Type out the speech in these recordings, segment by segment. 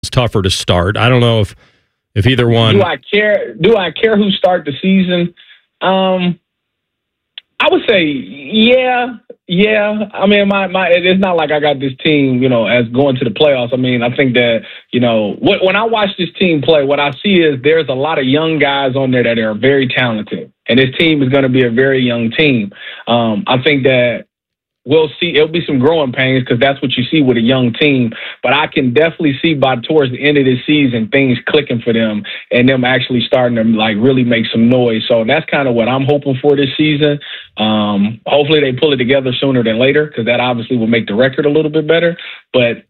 It's tougher to start. I don't know if either one. Do I care? Do I care who start the season? I would say, yeah. I mean, it's not like I got this team, as going to the playoffs. I mean, I think that, when I watch this team play, what I see is there's a lot of young guys on there that are very talented, and this team is going to be a very young team. I think that we'll see. It'll be some growing pains because that's what you see with a young team. But I can definitely see towards the end of this season, things clicking for them and them actually starting to really make some noise. So that's kind of what I'm hoping for this season. Hopefully they pull it together sooner than later because that obviously will make the record a little bit better. But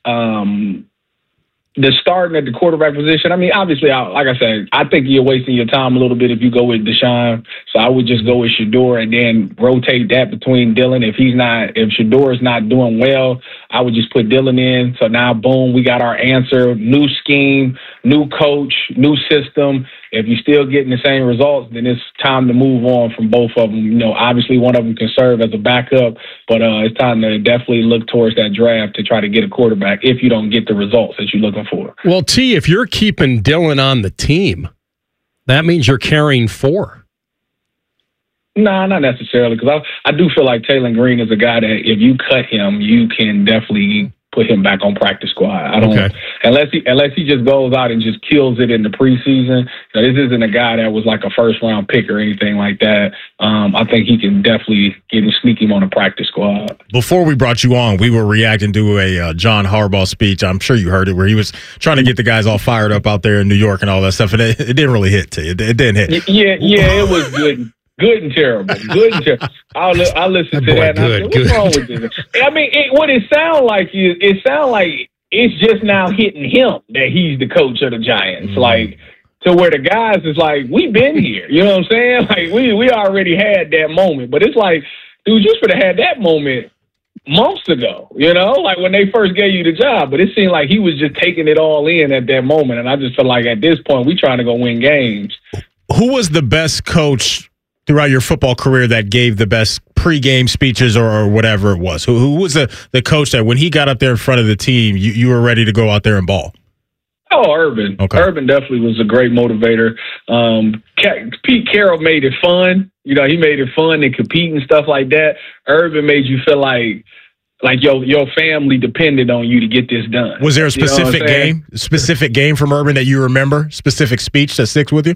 the starting at the quarterback position, I mean, obviously, like I said, I think you're wasting your time a little bit if you go with Deshaun. So I would just go with Shedeur and then rotate that between Dylan. If Shedeur is not doing well, I would just put Dylan in. So now, boom, we got our answer. New scheme, new coach, new system. If you're still getting the same results, then it's time to move on from both of them. Obviously one of them can serve as a backup, but it's time to definitely look towards that draft to try to get a quarterback if you don't get the results that you're looking for. Well, T, if you're keeping Dylan on the team, that means you're carrying 4. No, not necessarily, because I do feel like Taylor Green is a guy that if you cut him, you can definitely put him back on practice squad. I don't unless he just goes out and just kills it in the preseason. This isn't a guy that was like a first round pick or anything like that. I think he can definitely sneak him on a practice squad. Before we brought you on, we were reacting to a John Harbaugh speech. I'm sure you heard it, where he was trying to get the guys all fired up out there in New York and all that stuff. And it didn't really hit to you. It didn't hit. Yeah, it was good. Good and terrible. Good and terrible. I listened to that and I said, what's wrong with this? I mean, what it sounds like is, it's just now hitting him that he's the coach of the Giants. Like, to where the guys is like, we've been here. You know what I'm saying? Like, we already had that moment. But it's like, dude, you should have had that moment months ago, like when they first gave you the job. But it seemed like he was just taking it all in at that moment. And I just feel like at this point, we trying to go win games. Who was the best coach throughout your football career that gave the best pregame speeches or whatever it was? Who was the coach that when he got up there in front of the team, you were ready to go out there and ball? Oh, Urban. Okay. Urban definitely was a great motivator. Pete Carroll made it fun. He made it fun to compete and stuff like that. Urban made you feel like your family depended on you to get this done. Was there a specific game from Urban that you remember? Specific speech that sticks with you?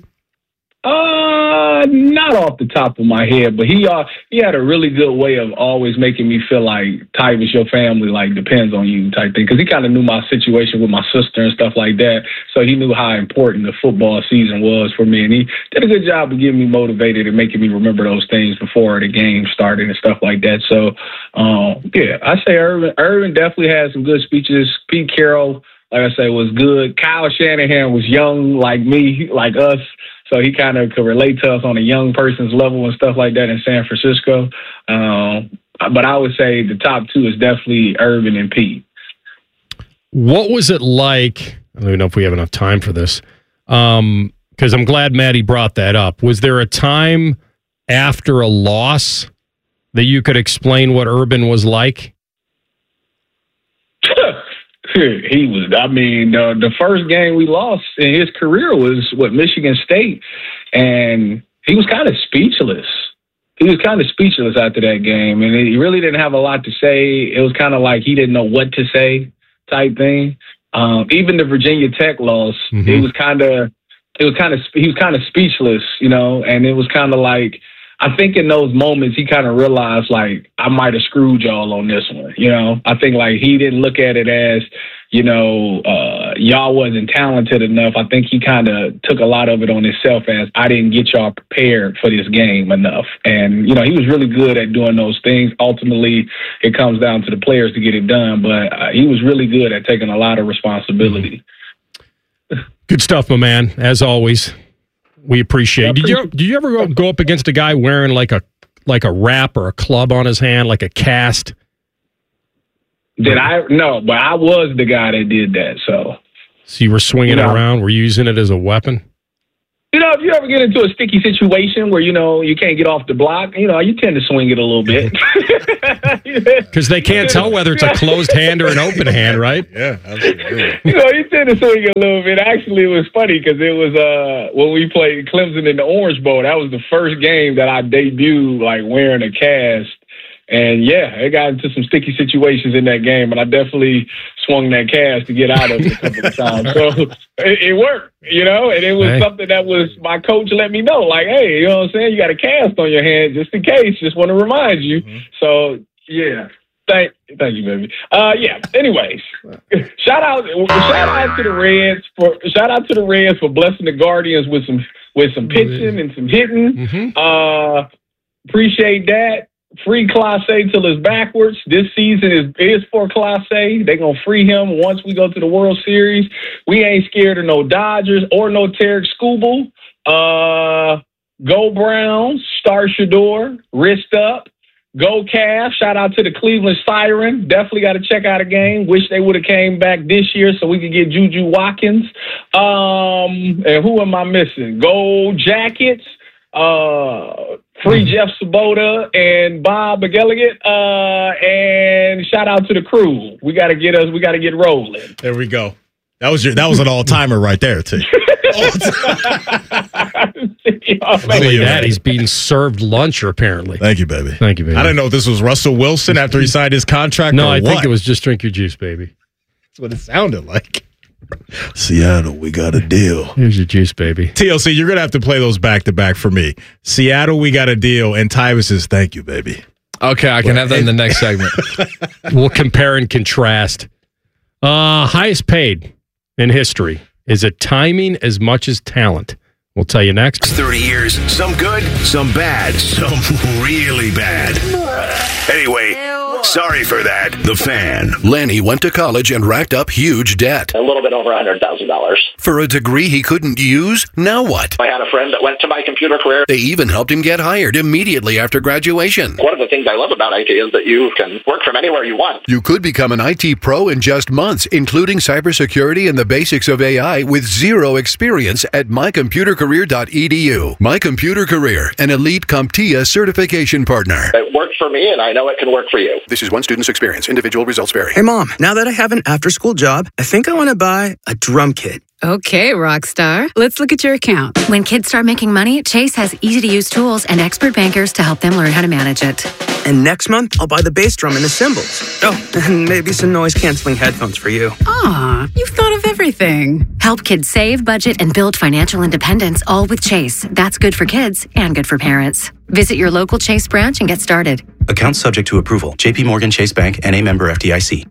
Not off the top of my head, but he had a really good way of always making me feel like, Tyvis, your family depends on you type thing. Because he kind of knew my situation with my sister and stuff like that, so he knew how important the football season was for me, and he did a good job of getting me motivated and making me remember those things before the game started and stuff like that. So, I say Urban definitely had some good speeches. Pete Carroll, like I say, was good. Kyle Shanahan was young like me, like us. So he kind of could relate to us on a young person's level and stuff like that in San Francisco. But I would say the top 2 is definitely Urban and Pete. What was it like? I don't even know if we have enough time for this. Because I'm glad Maddie brought that up. Was there a time after a loss that you could explain what Urban was like? He was, the first game we lost in his career was Michigan State, and he was kind of speechless. He was kind of speechless after that game, and he really didn't have a lot to say. It was kind of like he didn't know what to say type thing. Even the Virginia Tech loss, he was kind of speechless, and it was kind of like, I think in those moments he kind of realized I might have screwed y'all on this one. I think he didn't look at it as, y'all wasn't talented enough. I think he kind of took a lot of it on himself as, I didn't get y'all prepared for this game enough. And, he was really good at doing those things. Ultimately, it comes down to the players to get it done, but he was really good at taking a lot of responsibility. Good stuff, my man, as always. We appreciate it. Did you ever go up against a guy wearing like a wrap or a club on his hand, like a cast? No, but I was the guy that did that. So you were swinging it around? Were you using it as a weapon? if you ever get into a sticky situation where, you can't get off the block, you tend to swing it a little bit. Because they can't tell whether it's a closed hand or an open hand, right? Yeah, absolutely. You tend to swing it a little bit. Actually, it was funny because it was when we played Clemson in the Orange Bowl. That was the first game that I debuted, wearing a cast. And, it got into some sticky situations in that game, and I definitely swung that cast to get out of it a couple of times. So it worked, and it was something that was my coach let me know, hey, you know what I'm saying? You got a cast on your hand just in case, just want to remind you. Mm-hmm. So, Thank you, baby. Anyways, shout out to the Reds for blessing the Guardians with some pitching and some hitting. Mm-hmm. Appreciate that. Free Clase till it's backwards. This season is for Clase. They're going to free him once we go to the World Series. We ain't scared of no Dodgers or no Tarek Skubal. Go Browns. Star Shador. Wrist up. Go Cavs. Shout out to the Cleveland Siren. Definitely got to check out a game. Wish they would have came back this year so we could get Juju Watkins. And who am I missing? Go Jackets. Free Jeff Sabota and Bob McGilligan, and shout out to the crew. We got to get rolling. There we go. That was an all timer right there, too. He's being served lunch, apparently. Thank you, baby. I didn't know if this was Russell Wilson after he signed his contract. No, I think it was just drink your juice, baby. That's what it sounded like. Seattle, we got a deal. Here's your juice, baby. TLC, you're going to have to play those back-to-back for me. Seattle, we got a deal. And Tyvus says, thank you, baby. Okay, I can have that in the next segment. We'll compare and contrast. Highest paid in history. Is it timing as much as talent? We'll tell you next. 30 years, some good, some bad, some really bad. Anyway, sorry for that. The Fan. Lanny went to college and racked up huge debt. A little bit over $100,000. For a degree he couldn't use? Now what? I had a friend that went to My Computer Career. They even helped him get hired immediately after graduation. One of the things I love about IT is that you can work from anywhere you want. You could become an IT pro in just months, including cybersecurity and the basics of AI with zero experience at mycomputercareer.edu. My Computer Career, an elite CompTIA certification partner. It worked for me, and I know it can work for you. This is one student's experience. Individual results vary. Hey, Mom, now that I have an after-school job, I think I want to buy a drum kit. Okay, Rockstar. Let's look at your account. When kids start making money, Chase has easy-to-use tools and expert bankers to help them learn how to manage it. And next month, I'll buy the bass drum and the cymbals. Oh, and maybe some noise-canceling headphones for you. Aw, you've thought of everything. Help kids save, budget, and build financial independence, all with Chase. That's good for kids and good for parents. Visit your local Chase branch and get started. Account subject to approval. JP Morgan Chase Bank, N.A. member FDIC.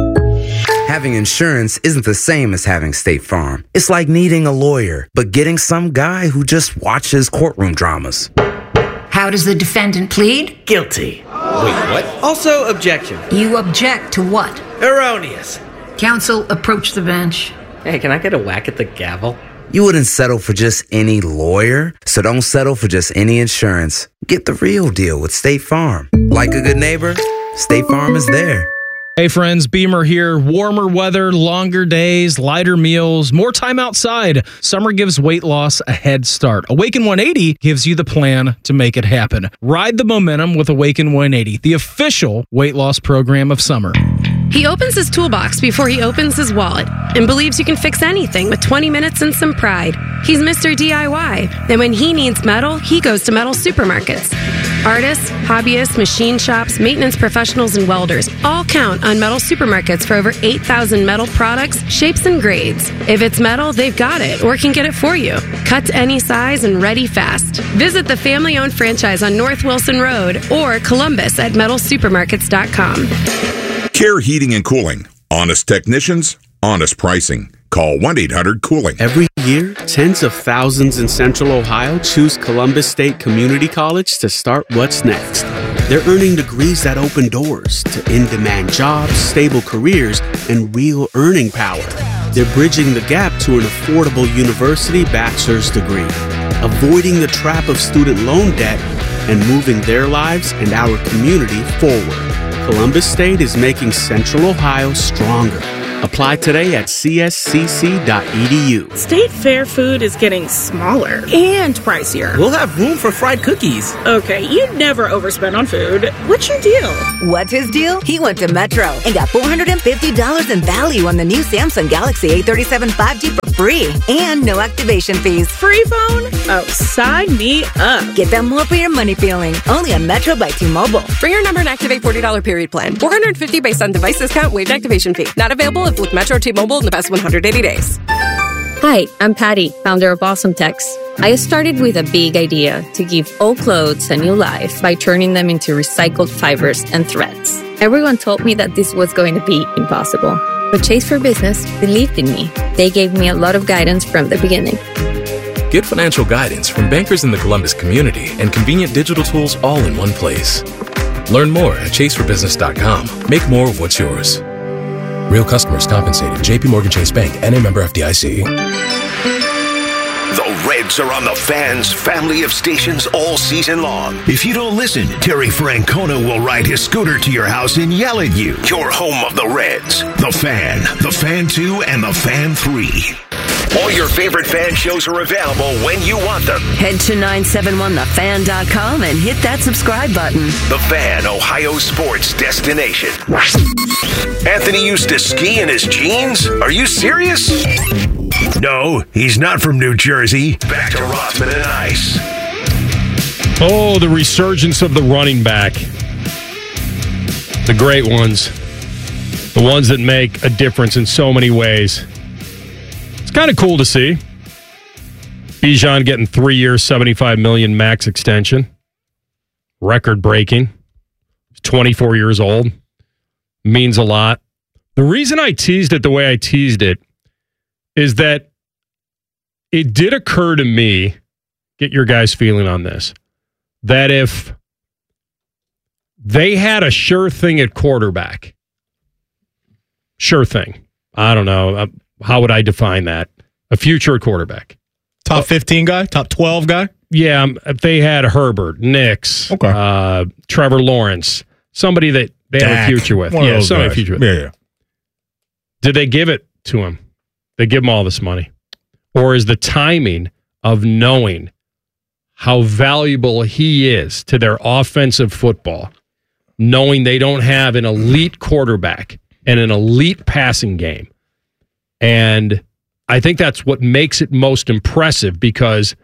Having insurance isn't the same as having State Farm. It's like needing a lawyer, but getting some guy who just watches courtroom dramas. How does the defendant plead? Guilty. Wait, what? Also, objection. You object to what? Erroneous. Counsel, approach the bench. Hey, can I get a whack at the gavel? You wouldn't settle for just any lawyer, so don't settle for just any insurance. Get the real deal with State Farm. Like a good neighbor, State Farm is there. Hey friends, Beamer here. Warmer weather, longer days, lighter meals, more time outside. Summer gives weight loss a head start. Awaken 180 gives you the plan to make it happen. Ride the momentum with Awaken 180, the official weight loss program of summer. He opens his toolbox before he opens his wallet and believes you can fix anything with 20 minutes and some pride. He's Mr. DIY, and when he needs metal, he goes to metal supermarkets. Artists, hobbyists, machine shops, maintenance professionals, and welders all count on metal supermarkets for over 8,000 metal products, shapes, and grades. If it's metal, they've got it or can get it for you. Cut to any size and ready fast. Visit the family-owned franchise on North Wilson Road or Columbus at metalsupermarkets.com. Care Heating and Cooling. Honest technicians, honest pricing. Call 1-800-COOLING. Every year, tens of thousands in Central Ohio choose Columbus State Community College to start what's next. They're earning degrees that open doors to in-demand jobs, stable careers, and real earning power. They're bridging the gap to an affordable university bachelor's degree, avoiding the trap of student loan debt, and moving their lives and our community forward. Columbus State is making Central Ohio stronger. Apply today at cscc.edu. State Fair food is getting smaller and pricier. We'll have room for fried cookies. Okay, you'd never overspend on food. What's your deal? What's his deal? He went to Metro and got $450 in value on the new Samsung Galaxy A37 5G for free and no activation fees. Free phone? Oh, sign me up. Get that more for your money feeling. Only on Metro by T-Mobile. Bring your number and activate $40 period plan. $450 based on device discount, waived activation fee. Not available if with Metro T-Mobile in the past 180 days. Hi, I'm Patty, founder of Awesome Tex. I started with a big idea to give old clothes a new life by turning them into recycled fibers and threads. Everyone told me that this was going to be impossible. But Chase for Business believed in me. They gave me a lot of guidance from the beginning. Get financial guidance from bankers in the Columbus community and convenient digital tools all in one place. Learn more at chaseforbusiness.com. Make more of what's yours. Real customers compensated. JP Morgan Chase Bank, N.A. member FDIC. The Reds are on the Fan's family of stations all season long. If you don't listen, Terry Francona will ride his scooter to your house and yell at you. Your home of the Reds. The Fan, The Fan 2, and The Fan 3. All your favorite fan shows are available when you want them. Head to 971thefan.com and hit that subscribe button. The Fan, Ohio sports destination. Anthony used to ski in his jeans? Are you serious? No, he's not from New Jersey. Back to Rothman and Ice. Oh, the resurgence of the running back. The great ones. The ones that make a difference in so many ways. It's kind of cool to see. Bijan getting 3 years, $75 million max extension. Record breaking. 24 years old. Means a lot. The reason I teased it the way I teased it is that it did occur to me, get your guys' feeling on this, that if they had a sure thing at quarterback, sure thing, I don't know, how would I define that? A future quarterback. Top 15 guy? Top 12 guy? Yeah, if they had Herbert, Nix, Trevor Lawrence, somebody that they have a future with. Yeah, somebody a future with. Yeah. Did they give it to him? They give him all this money? Or is the timing of knowing how valuable he is to their offensive football, knowing they don't have an elite quarterback and an elite passing game? And I think that's what makes it most impressive, because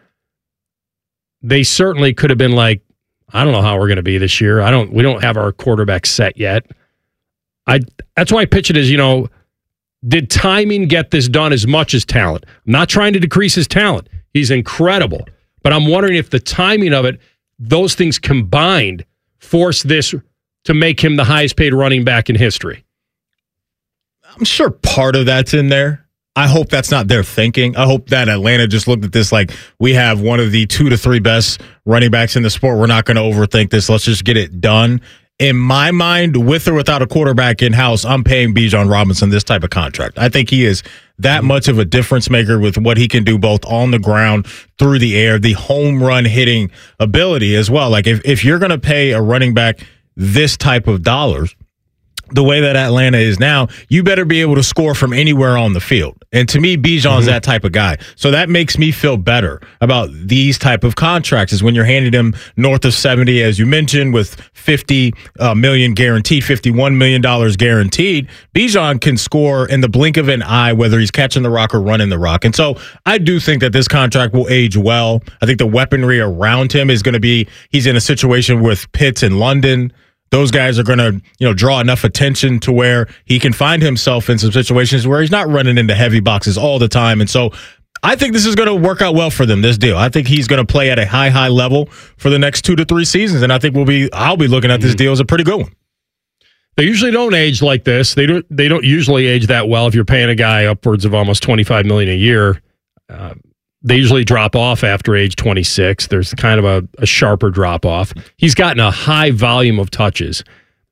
they certainly could have been like, I don't know how we're going to be this year. We don't have our quarterback set yet. That's why I pitch it as, did timing get this done as much as talent? I'm not trying to decrease his talent. He's incredible. But I'm wondering if the timing of it, those things combined, force this to make him the highest paid running back in history. I'm sure part of that's in there. I hope that's not their thinking. I hope that Atlanta just looked at this like, we have one of the 2 to 3 best running backs in the sport. We're not going to overthink this. Let's just get it done. In my mind, with or without a quarterback in-house, I'm paying Bijan Robinson this type of contract. I think he is that much of a difference maker with what he can do both on the ground, through the air, the home run hitting ability as well. Like if you're going to pay a running back this type of dollars, the way that Atlanta is now, you better be able to score from anywhere on the field. And to me, Bijan's that type of guy. So that makes me feel better about these type of contracts, is when you're handing him north of 70, as you mentioned, with $50 million guaranteed, $51 million guaranteed. Bijan can score in the blink of an eye, whether he's catching the rock or running the rock. And so I do think that this contract will age well. I think the weaponry around him is going to be, he's in a situation with Pitts in London. Those guys are going to, draw enough attention to where he can find himself in some situations where he's not running into heavy boxes all the time. And so I think this is going to work out well for them, this deal. I think he's going to play at a high level for the next 2 to 3 seasons. And I think I'll be looking at this deal as a pretty good one. They usually don't age like this. They don't usually age that well if you're paying a guy upwards of almost $25 million a year. They usually drop off after age 26. There's kind of a sharper drop off. He's gotten a high volume of touches,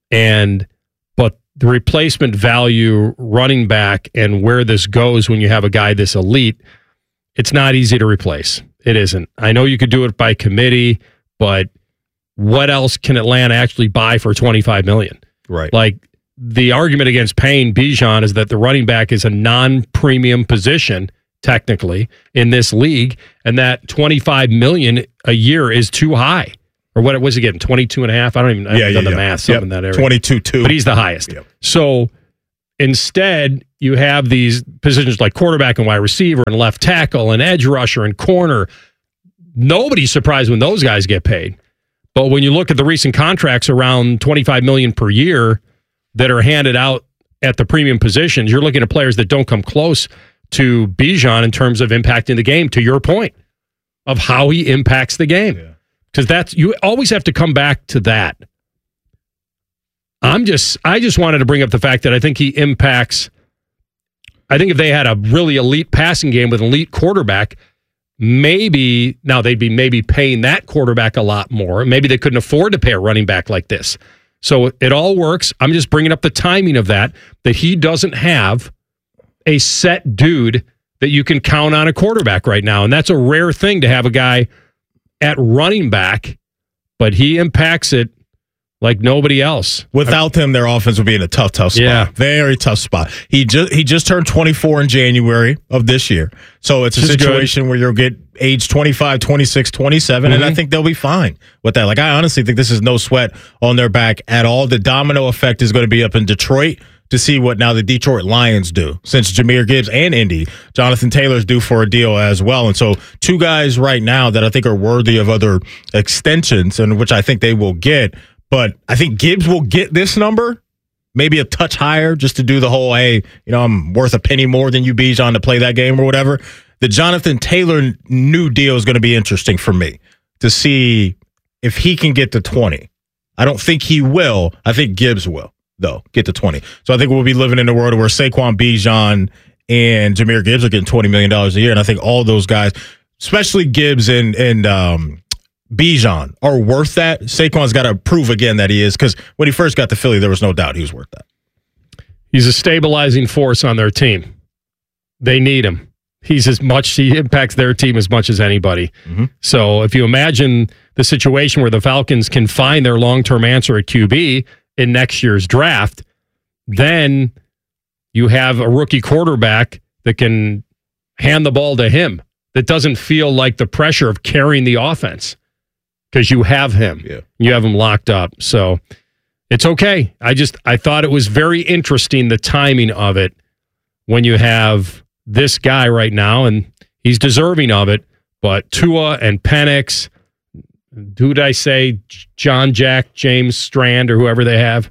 but the replacement value running back and where this goes when you have a guy this elite, it's not easy to replace. It isn't. I know you could do it by committee, but what else can Atlanta actually buy for $25 million? Right. Like, the argument against paying Bijan is that the running back is a non-premium position, technically, in this league, and that $25 million a year is too high. Or what was he getting? 22.5? I haven't done the math. Something in that area. 22.2. But he's the highest. Yep. So instead, you have these positions like quarterback and wide receiver and left tackle and edge rusher and corner. Nobody's surprised when those guys get paid. But when you look at the recent contracts around $25 million per year that are handed out at the premium positions, you're looking at players that don't come close to Bijan in terms of impacting the game, to your point, of how he impacts the game. Because you always have to come back to that. I just wanted to bring up the fact that I think he impacts. I think if they had a really elite passing game with an elite quarterback, maybe they'd be paying that quarterback a lot more. Maybe they couldn't afford to pay a running back like this. So it all works. I'm just bringing up the timing of that he doesn't have a set dude that you can count on a quarterback right now. And that's a rare thing to have a guy at running back, but he impacts it like nobody else. Without him, their offense would be in a tough spot. Yeah. Very tough spot. He just turned 24 in January of this year. So it's a situation where you'll get age 25, 26, 27, and I think they'll be fine with that. Like, I honestly think this is no sweat on their back at all. The domino effect is going to be up in Detroit to see what now the Detroit Lions do, since Jahmyr Gibbs and Indy, Jonathan Taylor's due for a deal as well. And so two guys right now that I think are worthy of other extensions, and which I think they will get. But I think Gibbs will get this number, maybe a touch higher, just to do the whole, hey, I'm worth a penny more than you, Bijan, to play that game or whatever. The Jonathan Taylor new deal is going to be interesting for me to see if he can get to 20. I don't think he will. I think Gibbs will, though, get to 20. So I think we'll be living in a world where Saquon, Bijan, and Jahmyr Gibbs are getting $20 million a year. And I think all those guys, especially Gibbs and Bijan, are worth that. Saquon's got to prove again that he is, because when he first got to Philly, there was no doubt he was worth that. He's a stabilizing force on their team. They need him. He impacts their team as much as anybody. Mm-hmm. So if you imagine the situation where the Falcons can find their long-term answer at QB in next year's draft, then you have a rookie quarterback that can hand the ball to him, that doesn't feel like the pressure of carrying the offense, because you have him. Yeah. You have him locked up. So it's okay. I thought it was very interesting, the timing of it, when you have this guy right now, and he's deserving of it, but Tua and Penix, who did I say, James Strand, or whoever they have,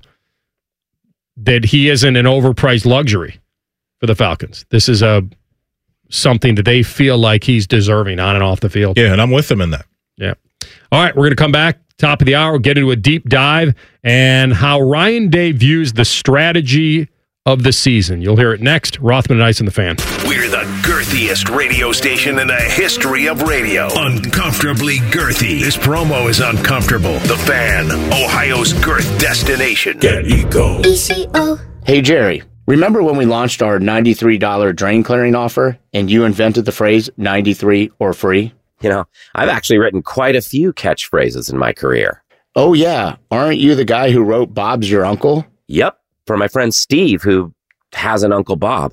that he isn't an overpriced luxury for the Falcons. This is something that they feel like he's deserving on and off the field. Yeah, and I'm with them in that. Yeah. All right, we're going to come back, top of the hour, get into a deep dive, and how Ryan Day views the strategy of the season. You'll hear it next. Rothman and Ice and the Fan. We're the girthiest radio station in the history of radio. Uncomfortably girthy. This promo is uncomfortable. The Fan, Ohio's girth destination. Get Eco. ECO. Hey, Jerry. Remember when we launched our $93 drain clearing offer and you invented the phrase 93 or free? I've actually written quite a few catchphrases in my career. Oh, yeah. Aren't you the guy who wrote Bob's Your Uncle? Yep. For my friend Steve, who has an Uncle Bob.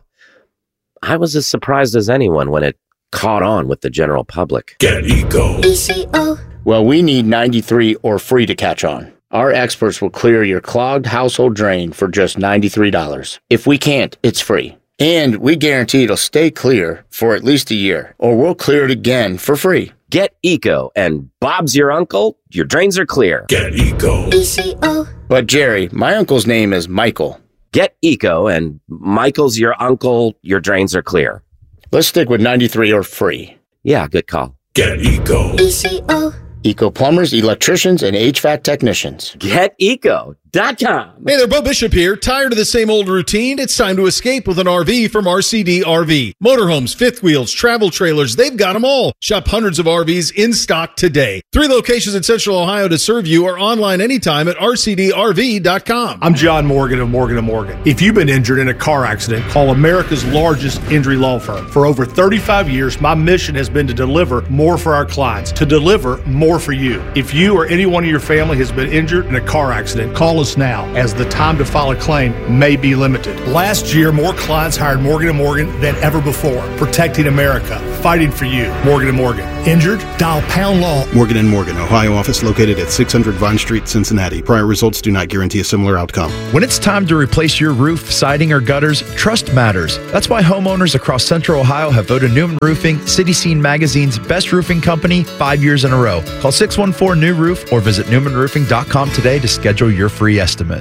I was as surprised as anyone when it caught on with the general public. Get Eco. ECO. Well, we need 93 or free to catch on. Our experts will clear your clogged household drain for just $93. If we can't, it's free. And we guarantee it'll stay clear for at least a year, or we'll clear it again for free. Get Eco, and Bob's your uncle, your drains are clear. Get Eco. ECO. But Jerry, my uncle's name is Michael. Get Eco, and Michael's your uncle, your drains are clear. Let's stick with 93 or free. Yeah, good call. Get Eco. ECO. Eco plumbers, electricians, and HVAC technicians. GetEco.com. Hey there, Bo Bishop here. Tired of the same old routine? It's time to escape with an RV from RCD RV. Motorhomes, fifth wheels, travel trailers, they've got them all. Shop hundreds of RVs in stock today. 3 locations in Central Ohio to serve you, or online anytime at rcdrv.com. I'm John Morgan of Morgan & Morgan. If you've been injured in a car accident, call America's largest injury law firm. For over 35 years, my mission has been to deliver more for our clients, to deliver more for you. If you or anyone in your family has been injured in a car accident, call us Call us now, as the time to file a claim may be limited. Last year, more clients hired Morgan & Morgan than ever before, protecting America, fighting for you. Morgan & Morgan. Injured? Dial pound law. Morgan & Morgan, Ohio office located at 600 Vine Street, Cincinnati. Prior results do not guarantee a similar outcome. When it's time to replace your roof, siding, or gutters, trust matters. That's why homeowners across Central Ohio have voted Newman Roofing City Scene Magazine's best roofing company 5 years in a row. Call 614-NEW-ROOF or visit newmanroofing.com today to schedule your free estimate.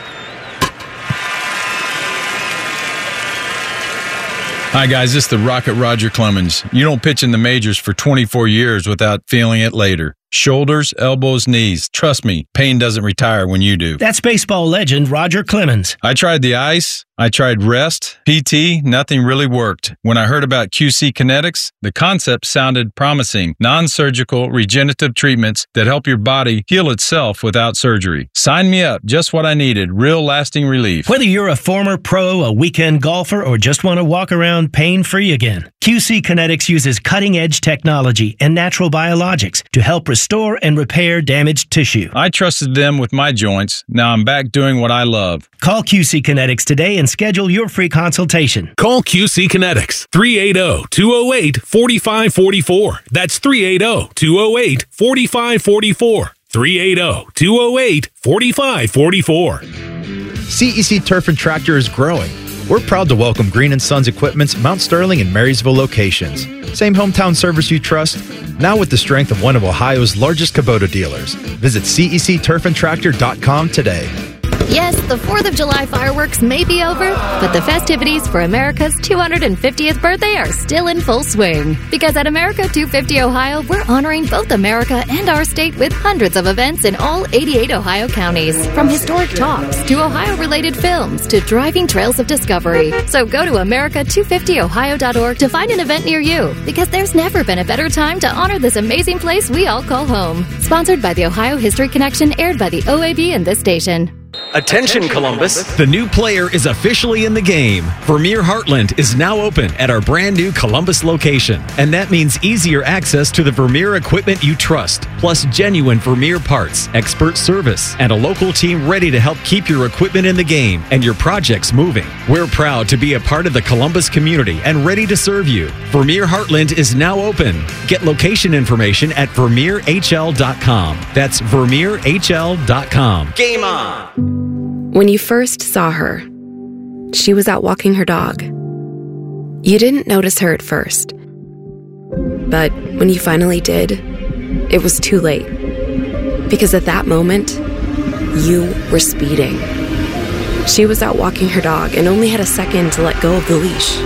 Hi, guys. This is the Rocket Roger Clemens. You don't pitch in the majors for 24 years without feeling it later. Shoulders, elbows, knees. Trust me, pain doesn't retire when you do. That's baseball legend Roger Clemens. I tried the ice. I tried rest, PT, nothing really worked. When I heard about QC Kinetics, the concept sounded promising. Non-surgical regenerative treatments that help your body heal itself without surgery. Sign me up, just what I needed, real lasting relief. Whether you're a former pro, a weekend golfer, or just want to walk around pain-free again, QC Kinetics uses cutting-edge technology and natural biologics to help restore and repair damaged tissue. I trusted them with my joints. Now I'm back doing what I love. Call QC Kinetics today and schedule your free consultation. Call QC Kinetics, 380-208-4544. That's 380-208-4544. 380-208-4544. CEC Turf and Tractor is growing. We're proud to welcome Green & Sons Equipment's Mount Sterling and Marysville locations. Same hometown service you trust, now with the strength of one of Ohio's largest Kubota dealers. Visit CECTurfandTractor.com today. Yes, the 4th of July fireworks may be over, but the festivities for America's 250th birthday are still in full swing. Because at America 250 Ohio, we're honoring both America and our state with hundreds of events in all 88 Ohio counties. From historic talks to Ohio-related films to driving trails of discovery. So go to America250Ohio.org to find an event near you, because there's never been a better time to honor this amazing place we all call home. Sponsored by the Ohio History Connection, aired by the OAB and this station. Attention, Columbus. The new player is officially in the game. Vermeer Heartland is now open at our brand new Columbus location. And that means easier access to the Vermeer equipment you trust, plus genuine Vermeer parts, expert service, and a local team ready to help keep your equipment in the game and your projects moving. We're proud to be a part of the Columbus community and ready to serve you. Vermeer Heartland is now open. Get location information at VermeerHL.com. That's VermeerHL.com. Game on! When you first saw her, she was out walking her dog. You didn't notice her at first. But when you finally did, it was too late. Because at that moment, you were speeding. She was out walking her dog and only had a second to let go of the leash.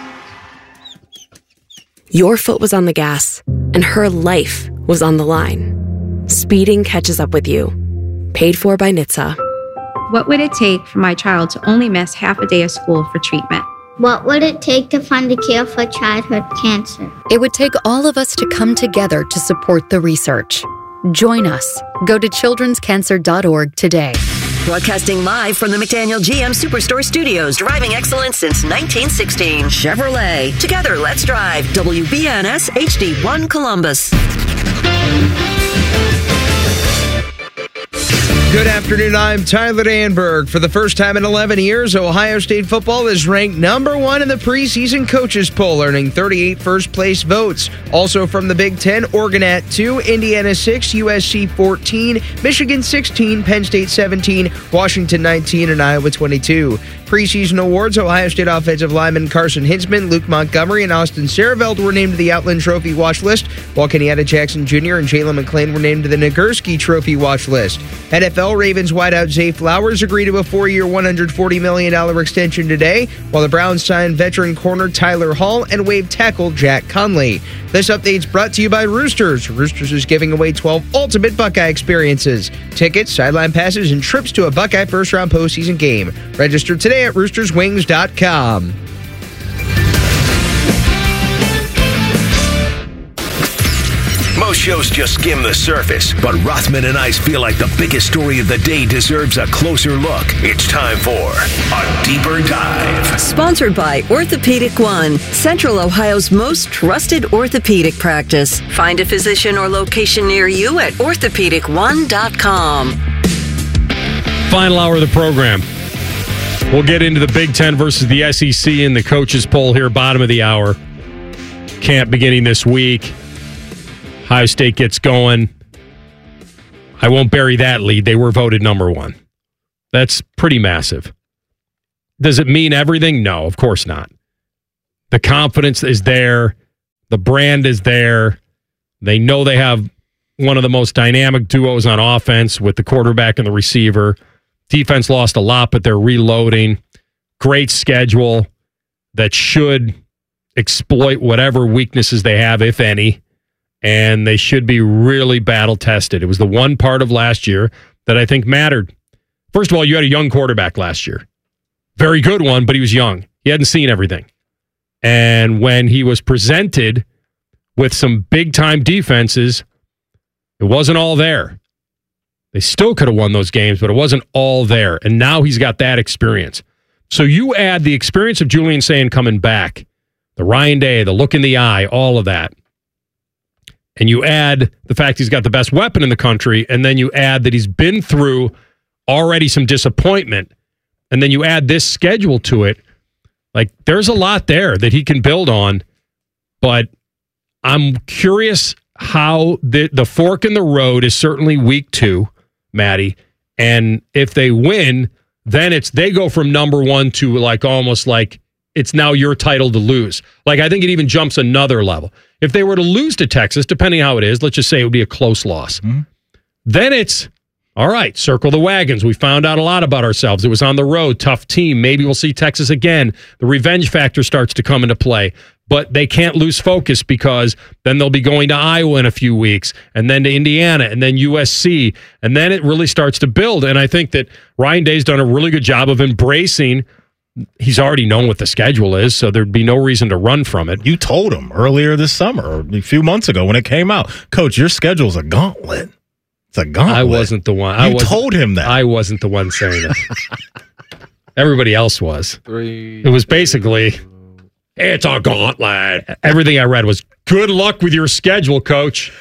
Your foot was on the gas, and her life was on the line. Speeding catches up with you. Paid for by NHTSA. What would it take for my child to only miss half a day of school for treatment? What would it take to find a cure for childhood cancer? It would take all of us to come together to support the research. Join us. Go to childrenscancer.org today. Broadcasting live from the McDaniel GM Superstore Studios, driving excellence since 1916. Chevrolet. Together, let's drive. WBNS HD1 Columbus. Good afternoon, I'm Tyler Danberg. For the first time in 11 years, Ohio State football is ranked number 1 in the preseason coaches poll, earning 38 first-place votes. Also from the Big Ten, Oregon at 2, Indiana 6, USC 14, Michigan 16, Penn State 17, Washington 19, and Iowa 22. Preseason awards, Ohio State offensive lineman Carson Hinsman, Luke Montgomery, and Austin Sareveld were named to the Outland Trophy watch list, while Kenyatta Jackson Jr. and Jalen McClain were named to the Nagurski Trophy watch list. NFL Ravens wideout Zay Flowers agreed to a 4-year, $140 million extension today, while the Browns signed veteran corner Tyler Hall and waived tackle Jack Conley. This update's brought to you by Roosters. Roosters is giving away 12 ultimate Buckeye experiences. Tickets, sideline passes, and trips to a Buckeye first-round postseason game. Register today at roosterswings.com. Most shows just skim the surface, but Rothman and I feel like the biggest story of the day deserves a closer look. It's time for a deeper dive. Sponsored by Orthopedic One, Central Ohio's most trusted orthopedic practice. Find a physician or location near you at orthopedic1.com. Final hour of the program. We'll get into the Big Ten versus the SEC in the coaches poll here, bottom of the hour. Camp beginning this week. Ohio State gets going. I won't bury that lead. They were voted number one. That's pretty massive. Does it mean everything? No, of course not. The confidence is there. The brand is there. They know they have one of the most dynamic duos on offense with the quarterback and the receiver. Defense lost a lot, but they're reloading. Great schedule that should exploit whatever weaknesses they have, if any, and they should be really battle-tested. It was the one part of last year that I think mattered. First of all, you had a young quarterback last year. Very good one, but he was young. He hadn't seen everything. And when he was presented with some big-time defenses, it wasn't all there. They still could have won those games, but it wasn't all there. And now he's got that experience. So you add the experience of Julian Sayin coming back, the Ryan Day, the look in the eye, all of that. And you add the fact he's got the best weapon in the country, and then you add that he's been through already some disappointment, and then you add this schedule to it. Like, there's a lot there that he can build on, but I'm curious how the fork in the road is certainly week 2, Maddie, and if they win, then they go from number 1 to like almost like it's now your title to lose. Like, I think it even jumps another level. If they were to lose to Texas, depending how it is, let's just say it would be a close loss. Mm-hmm. Then it's, all right, circle the wagons. We found out a lot about ourselves. It was on the road, tough team. Maybe we'll see Texas again. The revenge factor starts to come into play. But they can't lose focus because then they'll be going to Iowa in a few weeks, and then to Indiana, and then USC, and then it really starts to build. And I think that Ryan Day's done a really good job of embracing. He's already known what the schedule is, so there'd be no reason to run from it. You told him earlier this summer, or a few months ago when it came out, Coach, your schedule's a gauntlet. It's a gauntlet. I wasn't the one. You told him that. I wasn't the one saying it. Everybody else was. It was basically, it's a gauntlet. Everything I read was, good luck with your schedule, Coach.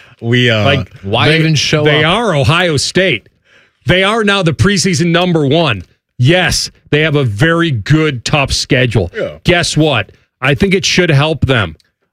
Why even show up? They are Ohio State. They are now the preseason number 1. Yes, they have a very good, tough schedule. Yeah. Guess what? I think it should help them.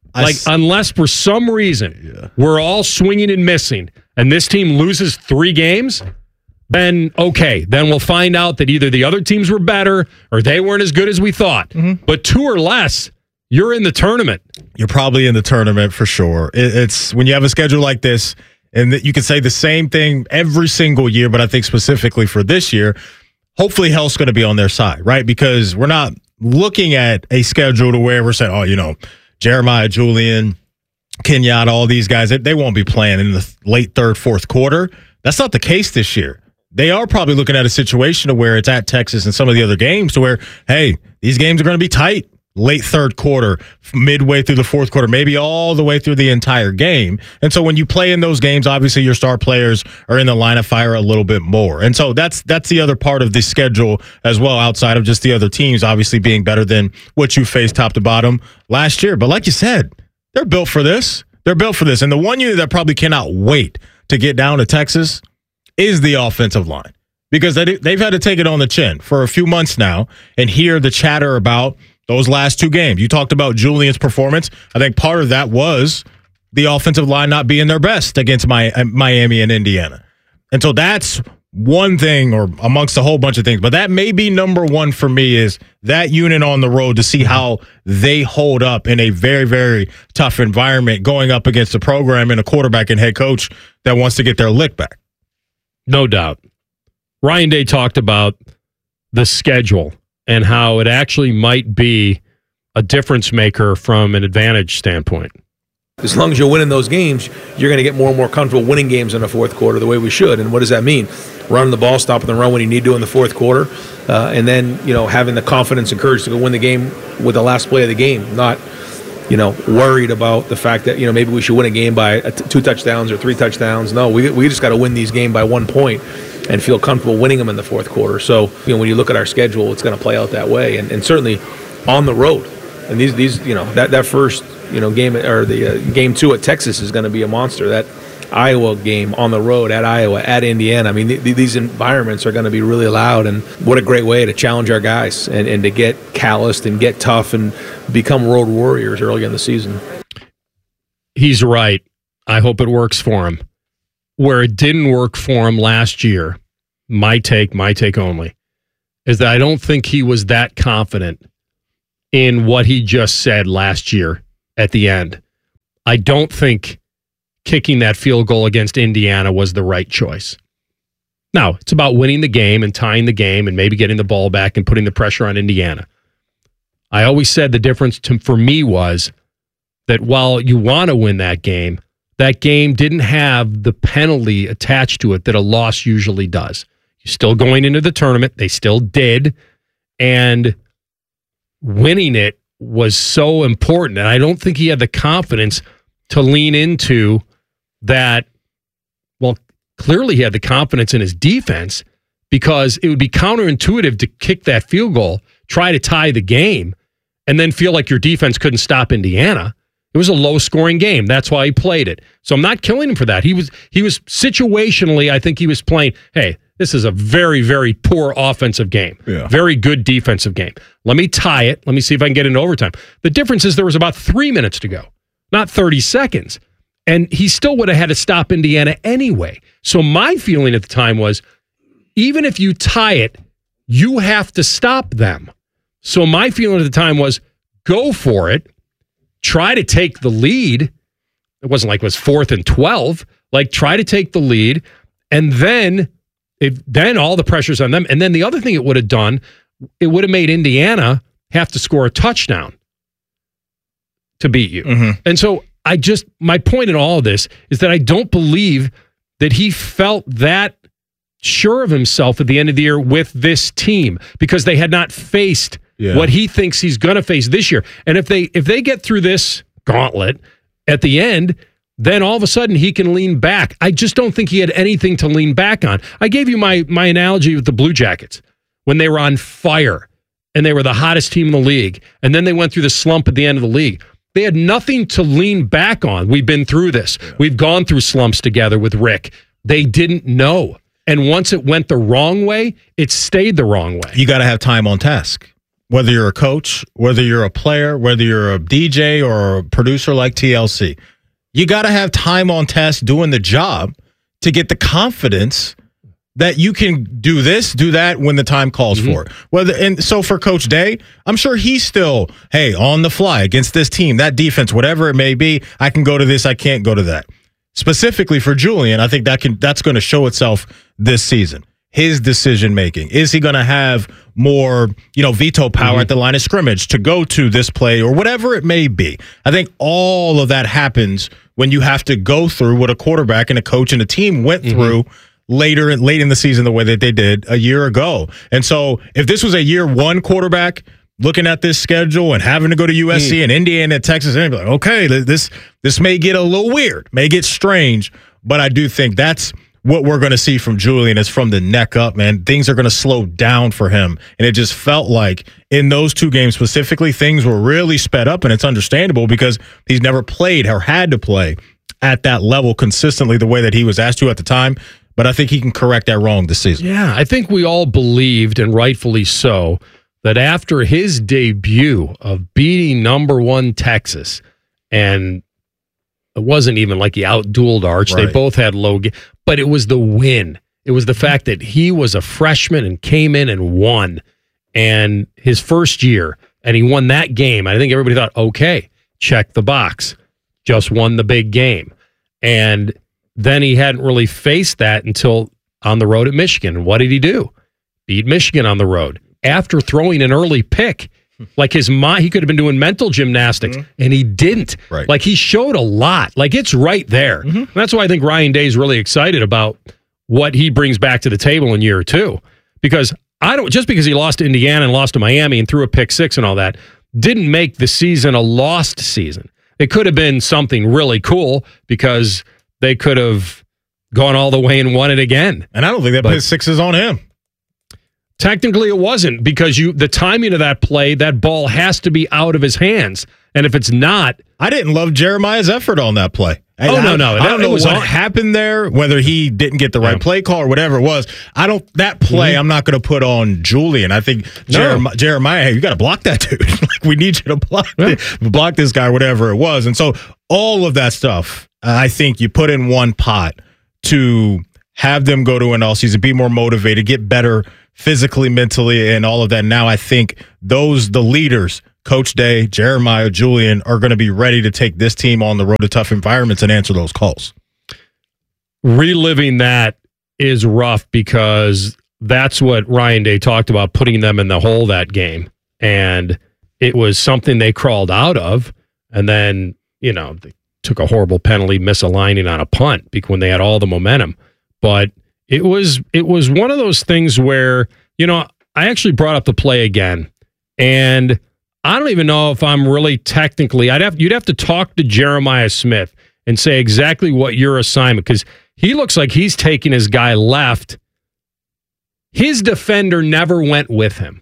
Unless for some reason we're all swinging and missing, and this team loses 3 games, then okay. Then we'll find out that either the other teams were better or they weren't as good as we thought. Mm-hmm. But 2 or less, you're in the tournament. You're probably in the tournament for sure. It's when you have a schedule like this, and you can say the same thing every single year, but I think specifically for this year, hopefully health's going to be on their side, right? Because we're not looking at a schedule to where we're saying, Jeremiah, Julian, Kenyatta, all these guys, they won't be playing in the late 3rd, 4th quarter. That's not the case this year. They are probably looking at a situation to where it's at Texas and some of the other games to where, hey, these games are going to be tight. Late 3rd quarter, midway through the 4th quarter, maybe all the way through the entire game. And so when you play in those games, obviously your star players are in the line of fire a little bit more. And so that's the other part of the schedule as well, outside of just the other teams obviously being better than what you faced top to bottom last year. But like you said, they're built for this. They're built for this. And the one unit that probably cannot wait to get down to Texas is the offensive line, because they've had to take it on the chin for a few months now and hear the chatter about those last 2 games. You talked about Julian's performance. I think part of that was the offensive line not being their best against Miami and Indiana. And so that's one thing, or amongst a whole bunch of things. But that may be number 1 for me, is that unit on the road, to see how they hold up in a very, very tough environment going up against a program and a quarterback and head coach that wants to get their lick back. No doubt. Ryan Day talked about the schedule and how it actually might be a difference maker from an advantage standpoint. As long as you're winning those games, you're going to get more and more comfortable winning games in the 4th quarter the way we should. And what does that mean? Running the ball, stopping the run when you need to in the 4th quarter, and then having the confidence and courage to go win the game with the last play of the game, not worried about the fact that maybe we should win a game by 2 touchdowns or 3 touchdowns. No, we just got to win these games by 1 point and feel comfortable winning them in the 4th quarter. So when you look at our schedule, it's going to play out that way, and certainly on the road. And these that first game, or the game 2 at Texas, is going to be a monster. That Iowa game on the road at Iowa, at Indiana. I mean, these environments are going to be really loud, and what a great way to challenge our guys and to get calloused and get tough and become road warriors early in the season. He's right. I hope it works for him. Where it didn't work for him last year, my take only, is that I don't think he was that confident in what he just said last year at the end. I don't think kicking that field goal against Indiana was the right choice. Now, it's about winning the game and tying the game and maybe getting the ball back and putting the pressure on Indiana. I always said the difference for me was that while you want to win that game didn't have the penalty attached to it that a loss usually does. You're still going into the tournament. They still did. And winning it was so important. And I don't think he had the confidence to lean into that. Well, clearly he had the confidence in his defense, because it would be counterintuitive to kick that field goal, try to tie the game, and then feel like your defense couldn't stop Indiana. It was a low-scoring game. That's why he played it. So I'm not killing him for that. He was situationally, I think he was playing, hey, this is a very, very poor offensive game. Yeah. Very good defensive game. Let me tie it. Let me see if I can get into overtime. The difference is there was about 3 minutes to go, not 30 seconds. And he still would have had to stop Indiana anyway. So my feeling at the time was, even if you tie it, you have to stop them. So my feeling at the time was, go for it. Try to take the lead. It wasn't like it was 4th and 12. Like, try to take the lead, and then all the pressure's on them. And then the other thing it would have done, it would have made Indiana have to score a touchdown to beat you. Mm-hmm. And so my point in all of this is that I don't believe that he felt that sure of himself at the end of the year with this team, because they had not faced what he thinks he's going to face this year. And if they get through this gauntlet at the end, then all of a sudden he can lean back. I just don't think he had anything to lean back on. I gave you my analogy with the Blue Jackets when they were on fire and they were the hottest team in the league, and then they went through the slump at the end of the league. They had nothing to lean back on. We've been through this. Yeah. We've gone through slumps together with Rick. They didn't know. And once it went the wrong way, it stayed the wrong way. You got to have time on task. Whether you're a coach, whether you're a player, whether you're a DJ or a producer like TLC, you got to have time on task doing the job to get the confidence that you can do this, do that when the time calls for it. And so for Coach Day, I'm sure he's still, hey, on the fly against this team, that defense, whatever it may be, I can go to this, I can't go to that. Specifically for Julian, I think that's going to show itself this season. His decision making. Is he going to have more, veto power at the line of scrimmage to go to this play or whatever it may be? I think all of that happens when you have to go through what a quarterback and a coach and a team went through late in the season the way that they did a year ago. And so if this was a year one quarterback looking at this schedule and having to go to USC and Indiana and Texas, and be like, okay, this may get a little weird, may get strange, but I do think that's what we're going to see from Julian is from the neck up, man. Things are going to slow down for him. And it just felt like in those two games specifically, things were really sped up, and it's understandable because he's never played or had to play at that level consistently the way that he was asked to at the time. But I think he can correct that wrong this season. Yeah, I think we all believed, and rightfully so, that after his debut of beating number 1 Texas, and it wasn't even like he outdueled Arch. Right. They both had low, but it was the win. It was the fact that he was a freshman and came in and won, and his first year, and he won that game. I think everybody thought, okay, check the box, just won the big game. And then he hadn't really faced that until on the road at Michigan. And what did he do? Beat Michigan on the road after throwing an early pick. Like his mind, he could have been doing mental gymnastics, and he didn't. Right. Like he showed a lot. Like it's right there. And that's why I think Ryan Day is really excited about what he brings back to the table in year 2. Because just because he lost to Indiana and lost to Miami and threw a pick 6 and all that, didn't make the season a lost season. It could have been something really cool because they could have gone all the way and won it again. And I don't think that pick 6 is on him. Technically, it wasn't, because the timing of that play, that ball has to be out of his hands. And if it's not, I didn't love Jeremiah's effort on that play. No. I don't know what happened there, whether he didn't get the right play call or whatever it was. That play I'm not going to put on Julian. I think Jeremiah, hey, you got to block that dude. Like, we need you to block this guy, whatever it was. And so all of that stuff, I think you put in one pot to have them go to an all season, be more motivated, get better physically, mentally, and all of that. Now I think the leaders, Coach Day, Jeremiah, Julian, are going to be ready to take this team on the road to tough environments and answer those calls. Reliving that is rough because that's what Ryan Day talked about, putting them in the hole that game. And it was something they crawled out of. And then, they took a horrible penalty, misaligning on a punt when they had all the momentum. But it was one of those things where, I actually brought up the play again. And I don't even know if I'm really technically. You'd have to talk to Jeremiah Smith and say exactly what your assignment, because he looks like he's taking his guy left. His defender never went with him.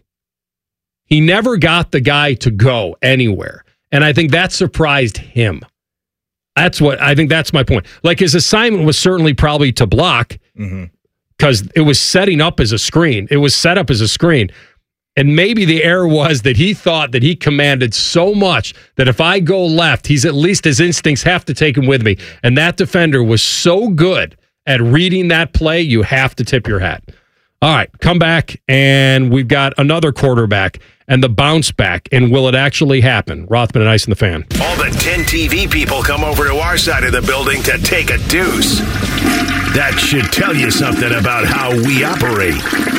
He never got the guy to go anywhere, and I think that surprised him. That's my point. Like, his assignment was certainly probably to block because it was setting up as a screen. It was set up as a screen. And maybe the error was that he thought that he commanded so much that if I go left, his instincts have to take him with me. And that defender was so good at reading that play, you have to tip your hat. All right, come back, and we've got another quarterback and the bounce back. And will it actually happen? Rothman and Ice and the Fan. All the 10 TV people come over to our side of the building to take a deuce. That should tell you something about how we operate.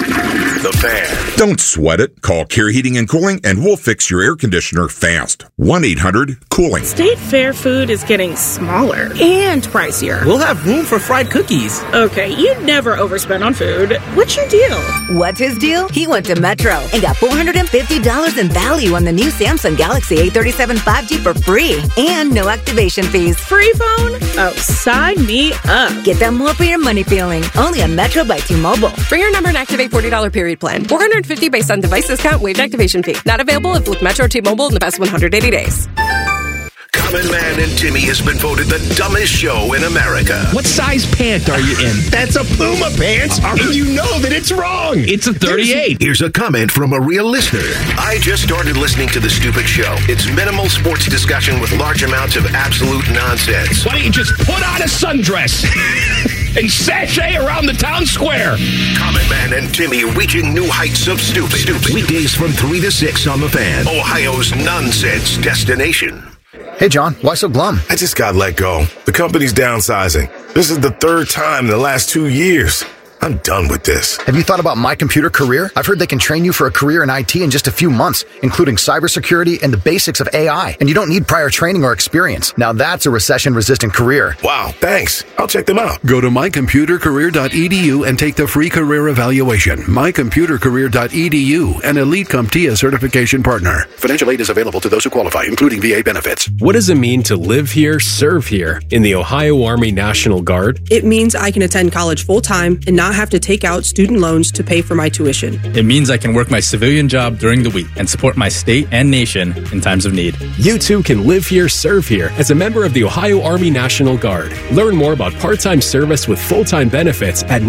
The Fan. Don't sweat it. Call Care Heating and Cooling and we'll fix your air conditioner fast. 1-800-COOLING. State Fair food is getting smaller and pricier. We'll have room for fried cookies. Okay, you never overspend on food. What's your deal? What's his deal? He went to Metro and got $450 in value on the new Samsung Galaxy A37 5G for free and no activation fees. Free phone? Oh, sign me up. Get that more for your money feeling. Only on Metro by T-Mobile. Bring your number and activate $40 period plan. $450 based on device discount, waived activation fee. Not available if with Metro or T-Mobile in the past 180 days. Common Man and Timmy has been voted the dumbest show in America. What size pant are you in? That's a Puma pants, and you know that it's wrong. It's a 38. Here's a comment from a real listener. I just started listening to The Stupid Show. It's minimal sports discussion with large amounts of absolute nonsense. Why don't you just put on a sundress and sashay around the town square? Common Man and Timmy reaching new heights of stupid. Weekdays from 3 to 6 on The Fan, Ohio's nonsense destination. Hey, John, why so glum? I just got let go. The company's downsizing. This is the third time in the last 2 years. I'm done with this. Have you thought about My Computer Career? I've heard they can train you for a career in IT in just a few months, including cybersecurity and the basics of AI. And you don't need prior training or experience. Now that's a recession-resistant career. Wow, thanks. I'll check them out. Go to mycomputercareer.edu and take the free career evaluation. Mycomputercareer.edu, an Elite CompTIA certification partner. Financial aid is available to those who qualify, including VA benefits. What does it mean to live here, serve here in the Ohio Army National Guard? It means I can attend college full-time and not have to take out student loans to pay for my tuition. It means I can work my civilian job during the week and support my state and nation in times of need. You too can live here, serve here as a member of the Ohio Army National Guard. Learn more about part-time service with full-time benefits at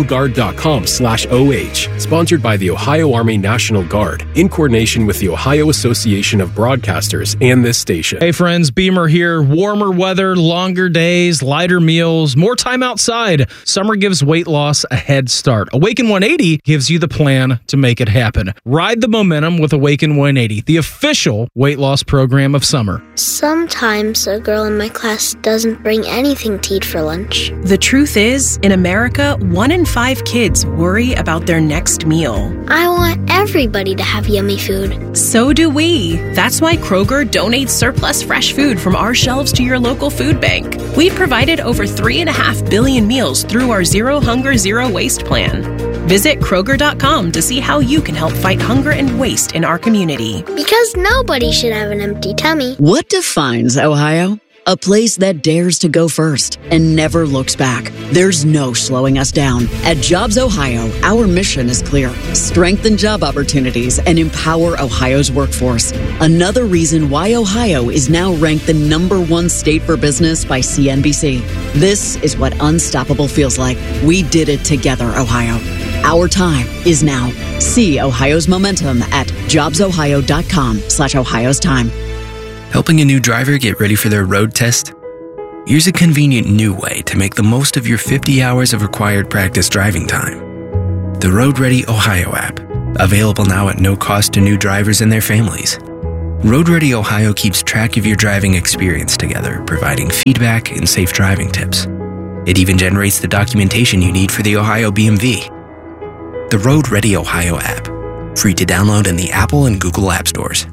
nationalguard.com/OH. Sponsored by the Ohio Army National Guard in coordination with the Ohio Association of Broadcasters and this station. Hey friends, Beamer here. Warmer weather, longer days, lighter meals, more time outside. Summer gives weight loss a head start. Awaken 180 gives you the plan to make it happen. Ride the momentum with Awaken 180, the official weight loss program of summer. Sometimes a girl in my class doesn't bring anything to eat for lunch. The truth is, in America, 1 in 5 kids worry about their next meal. I want everybody to have yummy food. So do we. That's why Kroger donates surplus fresh food from our shelves to your local food bank. We've provided over 3.5 billion meals through our Zero Hunger, Zero Waste plan. Visit Kroger.com to see how you can help fight hunger and waste in our community. Because nobody should have an empty tummy. What defines Ohio? A place that dares to go first and never looks back. There's no slowing us down. At Jobs Ohio, our mission is clear. Strengthen job opportunities and empower Ohio's workforce. Another reason why Ohio is now ranked the #1 state for business by CNBC. This is what unstoppable feels like. We did it together, Ohio. Our time is now. See Ohio's momentum at jobsohio.com/Ohio's time. Helping a new driver get ready for their road test? Here's a convenient new way to make the most of your 50 hours of required practice driving time. The Road Ready Ohio app, available now at no cost to new drivers and their families. Road Ready Ohio keeps track of your driving experience together, providing feedback and safe driving tips. It even generates the documentation you need for the Ohio BMV. The Road Ready Ohio app, free to download in the Apple and Google App Stores.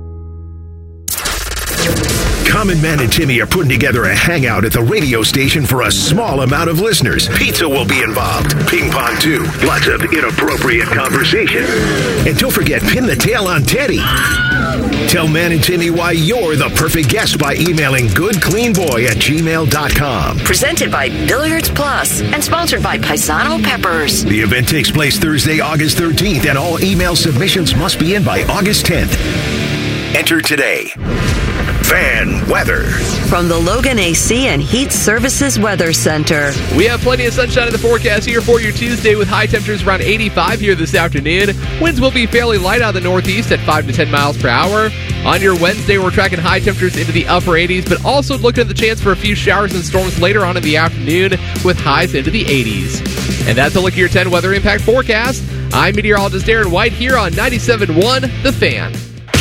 Common Man and Timmy are putting together a hangout at the radio station for a small amount of listeners. Pizza will be involved. Ping pong, too. Lots of inappropriate conversation. And don't forget, pin the tail on Teddy. Tell Man and Timmy why you're the perfect guest by emailing goodcleanboy@gmail.com. Presented by Billiards Plus and sponsored by Paisano Peppers. The event takes place Thursday, August 13th, and all email submissions must be in by August 10th. Enter today. Fan weather. From the Logan AC and Heat Services Weather Center. We have plenty of sunshine in the forecast here for your Tuesday with high temperatures around 85 here this afternoon. Winds will be fairly light out of the northeast at 5 to 10 miles per hour. On your Wednesday, we're tracking high temperatures into the upper 80s, but also looking at the chance for a few showers and storms later on in the afternoon with highs into the 80s. And that's a look at your 10 weather impact forecast. I'm meteorologist Aaron White here on 97.1 The Fan.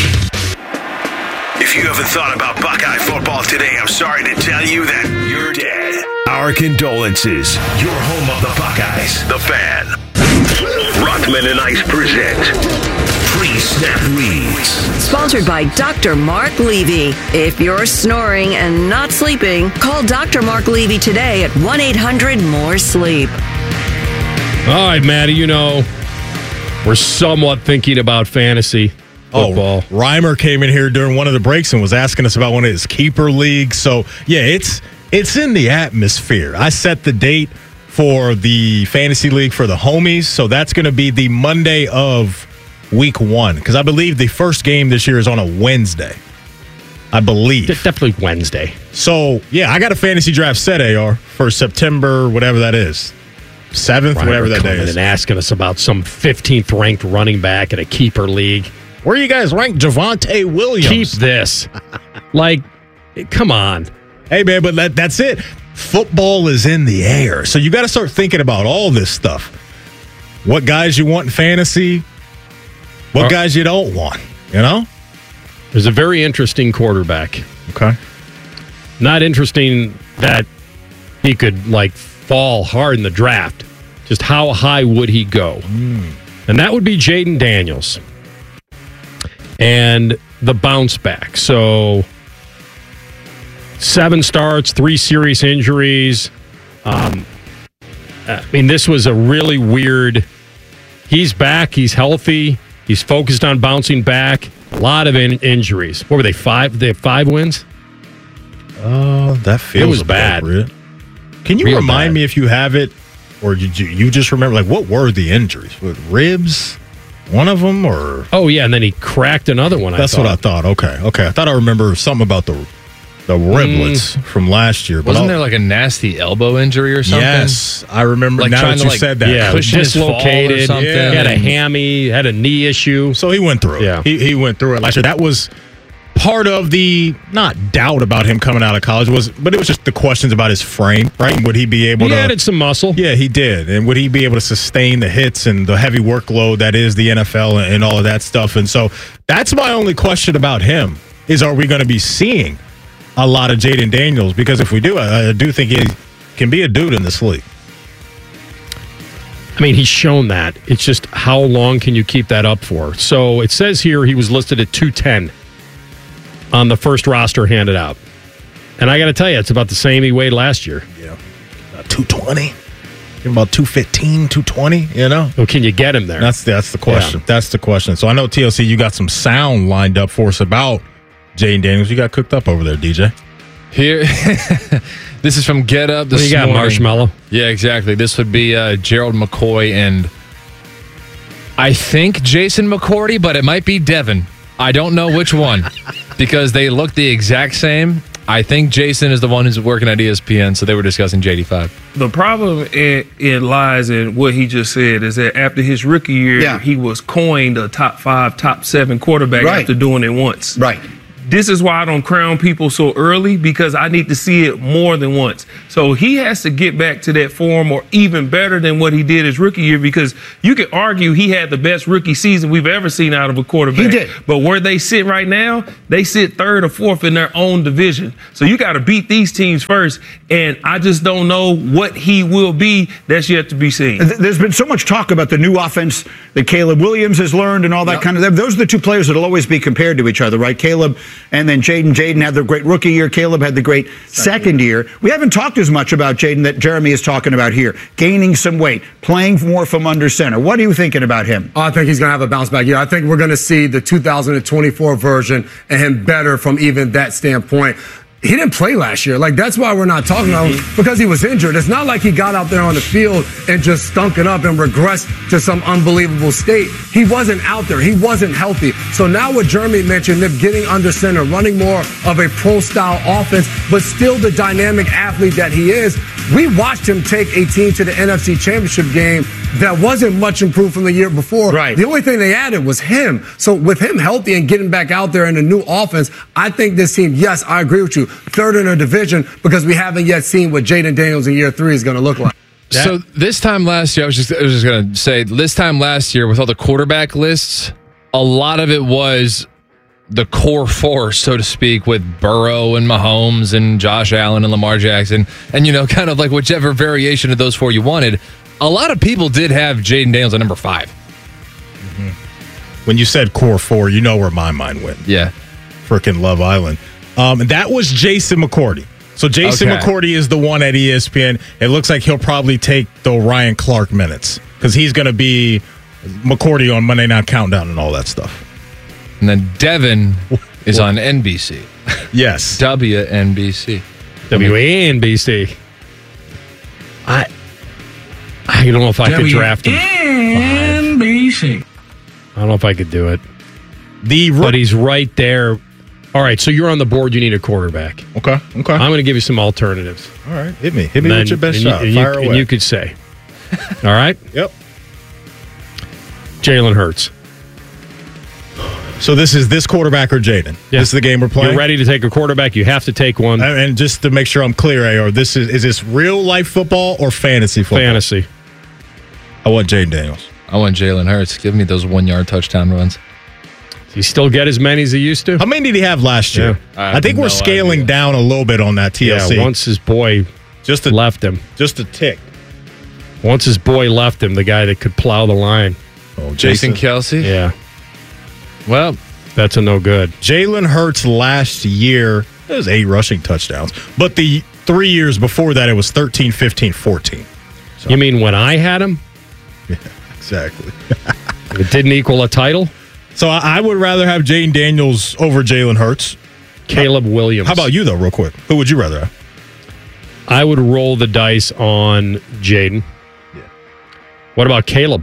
If you haven't thought about Buckeye football today, I'm sorry to tell you that you're dead. Our condolences. Your home of the Buckeyes, The Fan. Rockman and Ice present Pre-Snap Reads. Sponsored by Dr. Mark Levy. If you're snoring and not sleeping, call Dr. Mark Levy today at 1-800-MORE-SLEEP. All right, Maddie, you know, we're somewhat thinking about fantasy football. Oh, Reimer came in here during one of the breaks and was asking us about one of his keeper leagues. So, yeah, it's in the atmosphere. I set the date for the fantasy league for the homies, so that's going to be the Monday of week 1, because I believe the first game this year is on a Wednesday. I believe. Definitely Wednesday. So, yeah, I got a fantasy draft set, AR, for September, whatever that is. 7th, Reimer whatever that day is. And asking us about some 15th ranked running back in a keeper league. Where you guys rank Javonte Williams? Keep this. Like, come on. Hey, man, but that's it. Football is in the air. So you got to start thinking about all this stuff. What guys you want in fantasy, what guys you don't want, you know? There's a very interesting quarterback. Okay. Not interesting that he could, like, fall hard in the draft. Just how high would he go? And that would be Jaden Daniels. And the bounce back. So 7 starts, 3 serious injuries. I mean, this was a really weird. He's back. He's healthy. He's focused on bouncing back. A lot of injuries. What were they? 5? They have 5 wins. That feels it was bad. Can you remind me if you have it, or did you just remember? Like, what were the injuries? With ribs? One of them, or yeah, and then he cracked another one. That's what I thought. Okay. I thought I remember something about the riblets from last year. But wasn't there like a nasty elbow injury or something? Yes, I remember. Like now that you said that, yeah, dislocated. Or something. Yeah. He had a hammy, had a knee issue, so he went through it. Yeah, he went through it last year. That was part of the not doubt about him coming out of college but it was just the questions about his frame, right? Would he be able to? He added some muscle. Yeah, he did. And would he be able to sustain the hits and the heavy workload that is the NFL and all of that stuff? And so that's my only question about him is, are we going to be seeing a lot of Jaden Daniels? Because if we do, I do think he can be a dude in this league. I mean, he's shown that. It's just how long can you keep that up for? So it says here he was listed at 210 on the first roster handed out. And I got to tell you, it's about the same he weighed last year. Yeah. 220. About 215, 220, you know? Well, can you get him there? That's the question. Yeah. That's the question. So I know, TLC, you got some sound lined up for us about Jaden Daniels. You got cooked up over there, DJ. Here, this is from Get Up this What do you got, morning. Marshmallow? Yeah, exactly. This would be Gerald McCoy and I think Jason McCourty, but it might be Devin. I don't know which one because they look the exact same. I think Jason is the one who's working at ESPN, so they were discussing JD5. The problem it lies in what he just said is that after his rookie year, he was coined a top 5, top 7 quarterback after doing it once. Right. This is why I don't crown people so early because I need to see it more than once. So he has to get back to that form or even better than what he did his rookie year because you could argue he had the best rookie season we've ever seen out of a quarterback. He did. But where they sit right now, they sit 3rd or 4th in their own division. So you got to beat these teams first. And I just don't know what he will be. That's yet to be seen. There's been so much talk about the new offense that Caleb Williams has learned and all that kind of stuff. Those are the two players that will always be compared to each other, right? Caleb and then Jaden. Jaden had the great rookie year. Caleb had the great second year. We haven't talked as much about Jaden that Jeremy is talking about here. Gaining some weight, playing more from under center. What are you thinking about him? I think he's going to have a bounce back year. I think we're going to see the 2024 version and him better from even that standpoint. He didn't play last year. Like, that's why we're not talking about him, because he was injured. It's not like he got out there on the field and just stunk it up and regressed to some unbelievable state. He wasn't out there. He wasn't healthy. So now what Jeremy mentioned, them getting under center, running more of a pro-style offense, but still the dynamic athlete that he is. We watched him take a team to the NFC Championship game that wasn't much improved from the year before. Right. The only thing they added was him. So with him healthy and getting back out there in a new offense, I think this team, yes, I agree with you, 3rd in a division because we haven't yet seen what Jaden Daniels in year 3 is going to look like. So this time last year, I was just going to say, this time last year with all the quarterback lists, a lot of it was the core 4, so to speak, with Burrow and Mahomes and Josh Allen and Lamar Jackson. And, you know, kind of like whichever variation of those 4 you wanted. A lot of people did have Jaden Daniels at number 5. Mm-hmm. When you said core 4, you know where my mind went. Yeah. Freaking Love Island. That was Jason McCourty. So Jason McCourty is the one at ESPN. It looks like he'll probably take the Ryan Clark minutes because he's going to be McCourty on Monday Night Countdown and all that stuff. And then Devin is on NBC. Yes. WNBC. WNBC. I don't know if I could draft him. NBC. I don't know if I could do it. But he's right there. All right, so you're on the board. You need a quarterback. Okay. I'm going to give you some alternatives. All right, hit me with your best shot. Fire away. And you could say. All right? Yep. Jalen Hurts. So this is this quarterback or Jaden? Yeah. This is the game we're playing? You're ready to take a quarterback. You have to take one. And just to make sure I'm clear, AR, is this real life football or fantasy football? Fantasy. I want Jaden Daniels. I want Jalen Hurts. Give me those 1-yard touchdown runs. Does he still get as many as he used to? How many did he have last year? Yeah. I think we're scaling down a little bit on that TLC. Yeah, once his boy left him. Just a tick. Once his boy left him, the guy that could plow the line. Oh, Jason Kelce? Yeah. Well, that's a no good. Jalen Hurts last year, it was 8 rushing touchdowns. But the 3 years before that, it was 13, 15, 14. So. You mean when I had him? Yeah, exactly. It didn't equal a title? So I would rather have Jaden Daniels over Jalen Hurts. Caleb Williams. How about you, though, real quick? Who would you rather have? I would roll the dice on Jaden. Yeah. What about Caleb?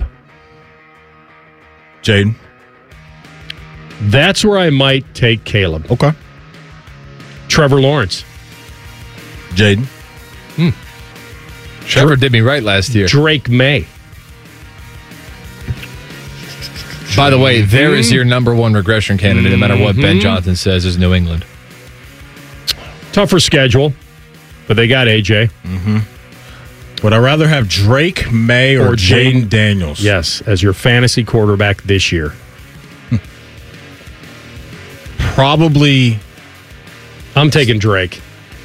Jaden. That's where I might take Caleb. Okay. Trevor Lawrence. Jaden. Trevor did me right last year. Drake May. By the way, there is your number 1 regression candidate, no matter what Ben Johnson says, is New England. Tougher schedule, but they got AJ. Mm-hmm. Would I rather have Drake May or Jaden Daniels? Yes, as your fantasy quarterback this year. Probably. I'm taking Drake.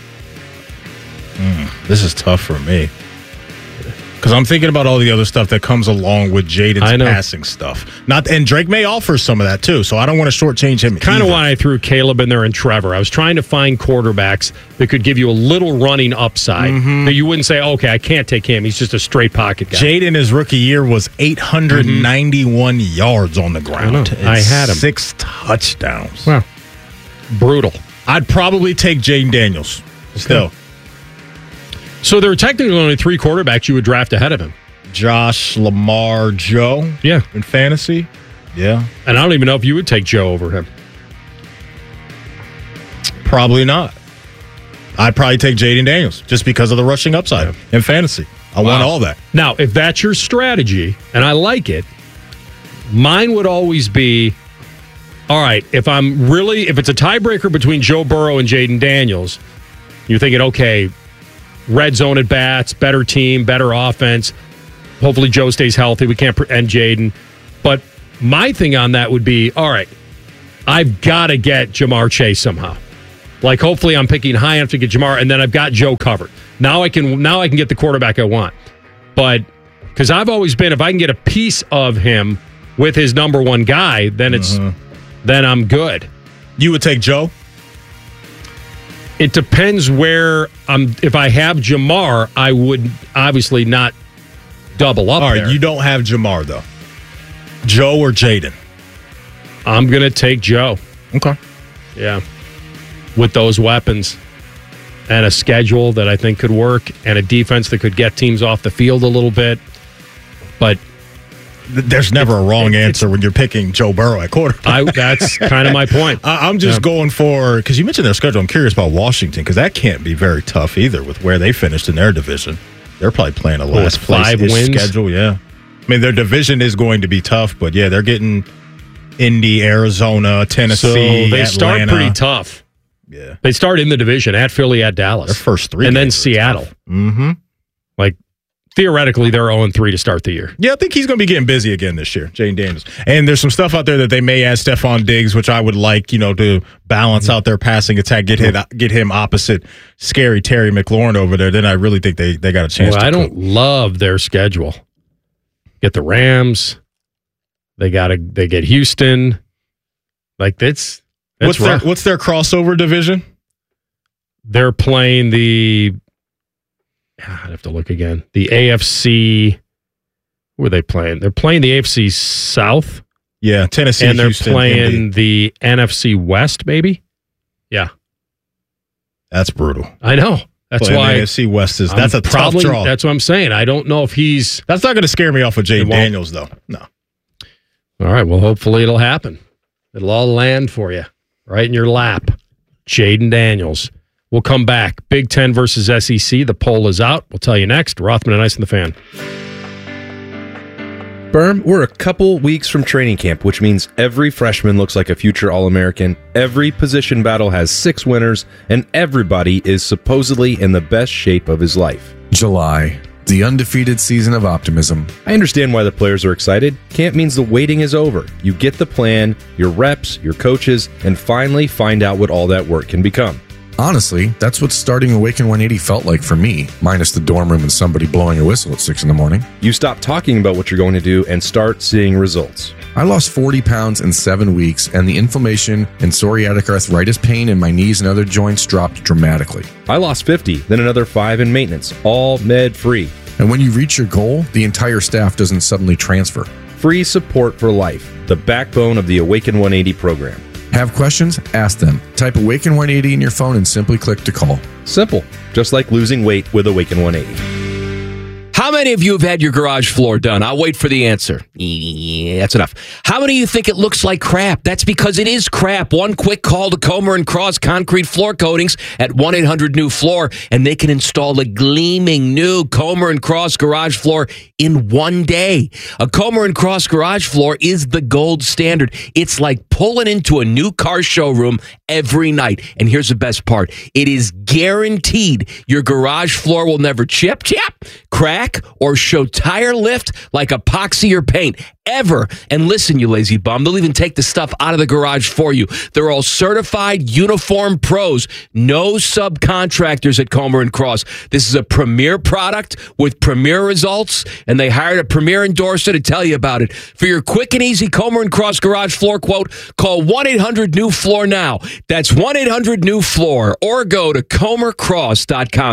This is tough for me. Because I'm thinking about all the other stuff that comes along with Jaden's passing stuff. And Drake May offers some of that too, so I don't want to shortchange him. Kind of why I threw Caleb in there and Trevor. I was trying to find quarterbacks that could give you a little running upside. That you wouldn't say, okay, I can't take him. He's just a straight pocket guy. Jaden, his rookie year, was 891 yards on the ground. I had him. 6 touchdowns. Wow. Brutal. I'd probably take Jaden Daniels Still. So there are technically only 3 quarterbacks you would draft ahead of him. Josh, Lamar, Joe. Yeah. In fantasy. Yeah. And I don't even know if you would take Joe over him. Probably not. I'd probably take Jaden Daniels just because of the rushing upside in fantasy. I want all that. Now, if that's your strategy, and I like it, mine would always be, all right, if it's a tiebreaker between Joe Burrow and Jaden Daniels, you're thinking, okay, red zone at bats, better team, better offense. Hopefully Joe stays healthy. We can't end Jaden. But my thing on that would be, all right, I've got to get Jamar Chase somehow. Like, hopefully I'm picking high enough to get Jamar, and then I've got Joe covered. Now I can get the quarterback I want. But because I've always been, if I can get a piece of him with his number one guy, then then I'm good. You would take Joe? It depends where if I have Jamar, I would obviously not double up. All right, there. you don't have Jamar though. Joe or Jaden? I'm gonna take Joe. Okay. Yeah. With those weapons and a schedule that I think could work and a defense that could get teams off the field a little bit. But there's never a wrong answer when you're picking Joe Burrow at quarterback. That's kind of my point. I'm just going for, because you mentioned their schedule, I'm curious about Washington, because that can't be very tough either with where they finished in their division. They're probably playing a last place 5 wins schedule, yeah. I mean, their division is going to be tough, but yeah, they're getting Indy, Arizona, Tennessee, so they start Atlanta. pretty tough. Yeah. They start in the division at Philly, at Dallas. Their first 3 and then Seattle. Mm-hmm. Like, theoretically, they're 0-3 to start the year. Yeah, I think he's going to be getting busy again this year, Jaden Daniels. And there's some stuff out there that they may add Stephon Diggs, which I would like, to balance out their passing attack, get him opposite scary Terry McLaurin over there. Then I really think they got a chance to I don't love their schedule. Get the Rams. They get Houston. Like, that's what's their crossover division? They're playing the I'd have to look again. The AFC. Who are they playing? They're playing the AFC South. Yeah, Tennessee, and they're Houston, playing Indy. the NFC West, maybe. Yeah, that's brutal. I know. That's Playing why the AFC West is that's a tough draw. That's what I'm saying. I don't know if he's. That's not going to scare me off with Jaden Daniels, though. No. All right. Well, hopefully it'll happen. It'll all land for you right in your lap. Jaden Daniels. We'll come back. Big Ten versus SEC. The poll is out. We'll tell you next. Rothman and Ice and the Fan. Berm, we're a couple weeks from training camp, which means every freshman looks like a future All-American, every position battle has 6 winners, and everybody is supposedly in the best shape of his life. July, the undefeated season of optimism. I understand why the players are excited. Camp means the waiting is over. You get the plan, your reps, your coaches, and finally find out what all that work can become. Honestly, that's what starting Awaken 180 felt like for me, minus the dorm room and somebody blowing a whistle at 6 a.m. You stop talking about what you're going to do and start seeing results. I lost 40 pounds in 7 weeks, and the inflammation and psoriatic arthritis pain in my knees and other joints dropped dramatically. I lost 50, then another 5 in maintenance, all med-free. And when you reach your goal, the entire staff doesn't suddenly transfer. Free support for life, the backbone of the Awaken 180 program. Have questions? Ask them. Type Awaken 180 in your phone and simply click to call. Simple. Just like losing weight with Awaken 180. How many of you have had your garage floor done? I'll wait for the answer. Yeah, that's enough. How many of you think it looks like crap? That's because it is crap. One quick call to Comer & Cross Concrete Floor Coatings at 1-800-NEW-FLOOR, and they can install a gleaming new Comer & Cross garage floor in 1 day. A Comer & Cross garage floor is the gold standard. It's like pulling into a new car showroom every night. And here's the best part. It is guaranteed your garage floor will never chip, crack, or show tire lift like epoxy or paint ever. And listen, you lazy bum, they'll even take the stuff out of the garage for you. They're all certified uniform pros, no subcontractors at Comer & Cross. This is a premier product with premier results, and they hired a premier endorser to tell you about it. For your quick and easy Comer & Cross garage floor quote, call 1-800-NEW-FLOOR now. That's 1-800-NEW-FLOOR, or go to comercross.com,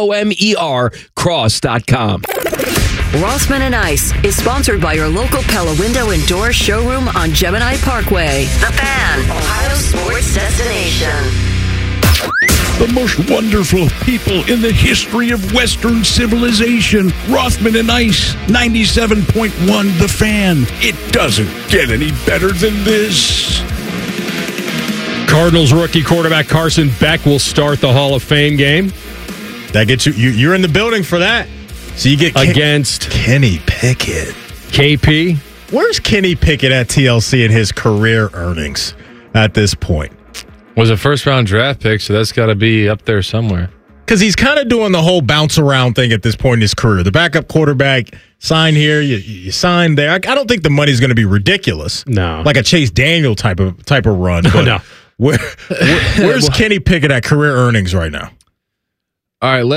COMER cross.com. Rothman and Ice is sponsored by your local Pella Window and Door showroom on Gemini Parkway. The Fan, Ohio sports destination. the most wonderful people in the history of Western civilization. Rothman and Ice, 97.1 The Fan. It doesn't get any better than this. Cardinals rookie quarterback Carson Beck will start the Hall of Fame game. That gets you're in the building for that. So you get against Kenny Pickett. KP. Where's Kenny Pickett at TLC in his career earnings at this point? Was a first-round draft pick, so that's got to be up there somewhere. Because he's kind of doing the whole bounce around thing at this point in his career. The backup quarterback, sign here, you sign there. I don't think the money's going to be ridiculous. No. Like a Chase Daniel type of run. But no. Where's Kenny Pickett at career earnings right now? All right,